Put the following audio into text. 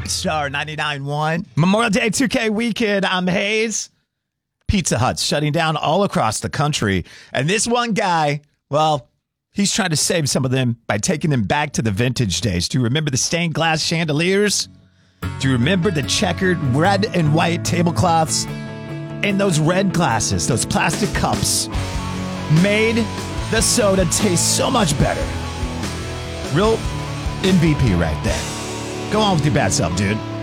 Star 99.1. Memorial Day 2K weekend. I'm Hayes. Pizza Hut's shutting down all across the country. And this one guy, well, he's trying to save some of them by taking them back to the vintage days. Do you remember the stained glass chandeliers? Do you remember the checkered red and white tablecloths? And those red glasses, those plastic cups, made the soda taste so much better. Real MVP right there. Go on with your bad self, dude.